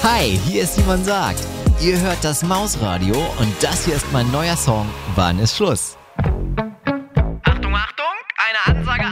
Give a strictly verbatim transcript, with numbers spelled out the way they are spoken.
Hi, hier ist Simon Sagt. Ihr hört das Mausradio und das hier ist mein neuer Song Wann ist Schluss?